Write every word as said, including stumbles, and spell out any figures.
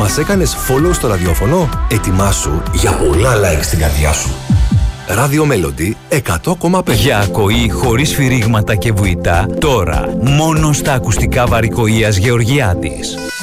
Μας έκανες follow στο ραδιόφωνο? Ετοιμάσου για πολλά like στην καρδιά σου. Ράδιο Μέλοντι εκατό κόμμα πέντε. Για ακοή χωρίς σφυρίγματα και βουητά, τώρα μόνο στα ακουστικά Βαρικοΐας Γεωργιάδης.